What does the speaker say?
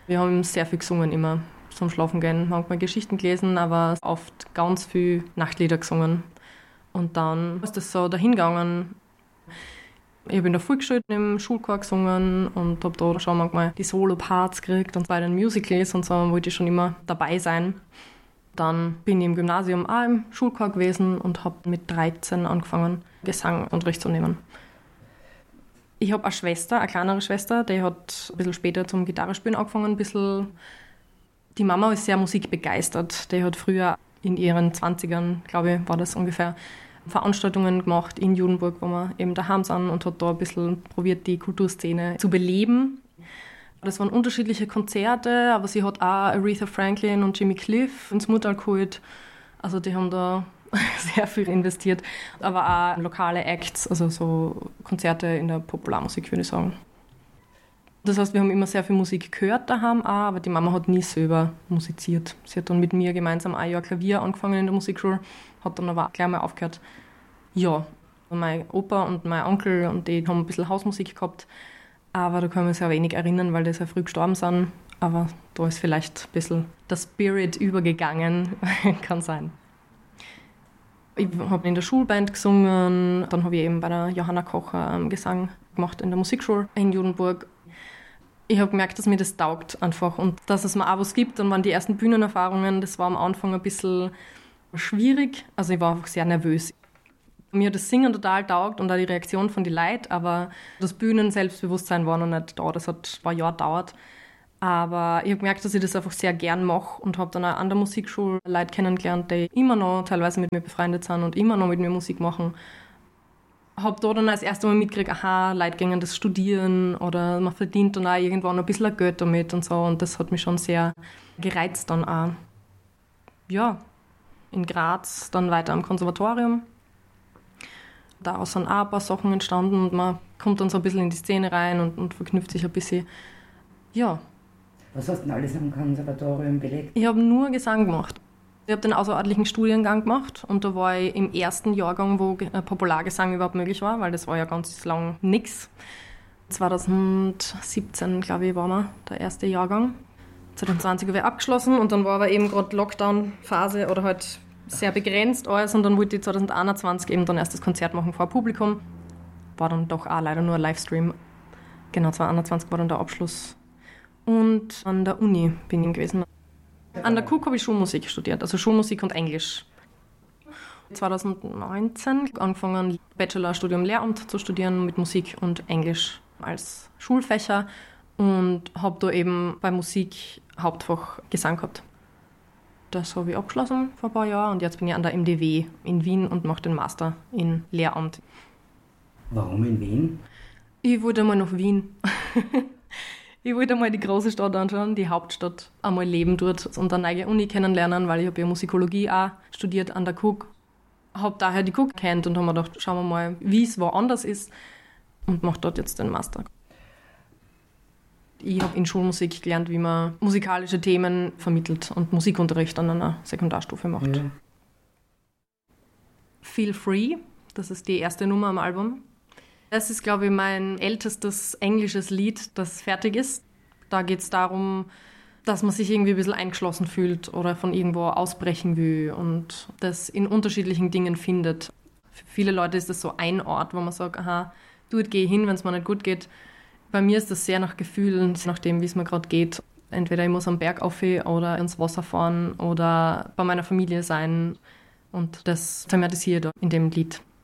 Wir haben sehr viel gesungen immer zum Schlafengehen. Manchmal Geschichten gelesen, aber oft ganz viel Nachtlieder gesungen. Und dann ist das so dahingegangen. Ich habe in der Volksschule im Schulchor gesungen und habe da schon manchmal die Solo-Parts gekriegt. Und bei den Musicals und so wollte ich schon immer dabei sein. Dann bin ich im Gymnasium auch im Schulchor gewesen und habe mit 13 angefangen, Gesangunterricht zu nehmen. Ich habe eine Schwester, eine kleinere Schwester, die hat ein bisschen später zum Gitarrespielen angefangen. Die Mama ist sehr musikbegeistert. Die hat früher in ihren 20ern, glaube ich, war das ungefähr, Veranstaltungen gemacht in Judenburg, wo wir eben daheim sind und hat da ein bisschen probiert, die Kulturszene zu beleben. Das waren unterschiedliche Konzerte, aber sie hat auch Aretha Franklin und Jimmy Cliff ins Muttal geholt. Also die haben da sehr viel investiert. Aber auch lokale Acts, also so Konzerte in der Popularmusik, würde ich sagen. Das heißt, wir haben immer sehr viel Musik gehört daheim auch, aber die Mama hat nie selber musiziert. Sie hat dann mit mir gemeinsam ein Jahr Klavier angefangen in der Musikschule, hat dann aber auch gleich mal aufgehört. Ja, mein Opa und mein Onkel und die haben ein bisschen Hausmusik gehabt, aber da kann man sich sehr wenig erinnern, weil die sehr früh gestorben sind. Aber da ist vielleicht ein bisschen der Spirit übergegangen, kann sein. Ich habe in der Schulband gesungen, dann habe ich eben bei der Johanna Kocher Gesang gemacht in der Musikschule in Judenburg. Ich habe gemerkt, dass mir das taugt einfach und dass es mir auch was gibt. Dann waren die ersten Bühnenerfahrungen, das war am Anfang ein bisschen schwierig. Also ich war einfach sehr nervös. Mir hat das Singen total taugt und auch die Reaktion von den Leuten, aber das Bühnen-Selbstbewusstsein war noch nicht da. Das hat ein paar Jahre gedauert. Aber ich habe gemerkt, dass ich das einfach sehr gern mache und habe dann auch an der Musikschule Leute kennengelernt, die immer noch teilweise mit mir befreundet sind und immer noch mit mir Musik machen. Habe da dann als erstes Mal mitgekriegt, aha, Leute gehen das studieren oder man verdient dann auch irgendwann ein bisschen Geld damit und so. Und das hat mich schon sehr gereizt dann auch. Ja, in Graz dann weiter am Konservatorium. Daraus sind auch ein paar Sachen entstanden und man kommt dann so ein bisschen in die Szene rein und verknüpft sich ein bisschen. Ja. Was hast du denn alles am Konservatorium belegt? Ich habe nur Gesang gemacht. Ich habe den außerordentlichen Studiengang gemacht und da war ich im ersten Jahrgang, wo Populargesang überhaupt möglich war, weil das war ja ganz lang nix. 2017, glaube ich, war wir der erste Jahrgang. 2020 habe ich abgeschlossen und dann war aber eben gerade Lockdown-Phase oder halt sehr begrenzt alles und dann wollte ich 2021 eben dann erst das Konzert machen vor Publikum. War dann doch auch leider nur ein Livestream. Genau, 2021 war dann der Abschluss. Und an der Uni bin ich gewesen. An der KUK habe ich Schulmusik studiert, also Schulmusik und Englisch. 2019 angefangen, Bachelorstudium Lehramt zu studieren mit Musik und Englisch als Schulfächer und habe da eben bei Musik Hauptfach Gesang gehabt. Das habe ich abgeschlossen vor ein paar Jahren und jetzt bin ich an der MDW in Wien und mache den Master in Lehramt. Warum in Wien? Ich wollte einmal nach Wien. Ich wollte einmal die große Stadt anschauen, die Hauptstadt, einmal leben dort und eine neue Uni kennenlernen, weil ich habe ja Musikologie auch studiert an der KUK. Habe daher die KUK kennt und habe mir gedacht, schauen wir mal, wie es woanders ist und mache dort jetzt den Master. Ich habe in Schulmusik gelernt, wie man musikalische Themen vermittelt und Musikunterricht an einer Sekundarstufe macht. Ja. Feel Free, das ist die erste Nummer am Album. Das ist, glaube ich, mein ältestes englisches Lied, das fertig ist. Da geht es darum, dass man sich irgendwie ein bisschen eingeschlossen fühlt oder von irgendwo ausbrechen will und das in unterschiedlichen Dingen findet. Für viele Leute ist das so ein Ort, wo man sagt, aha, dort gehe ich hin, wenn es mir nicht gut geht. Bei mir ist das sehr nach Gefühlen, nach dem, wie es mir gerade geht. Entweder ich muss am Berg rauf oder ins Wasser fahren oder bei meiner Familie sein. Und das thematisiert in dem Lied.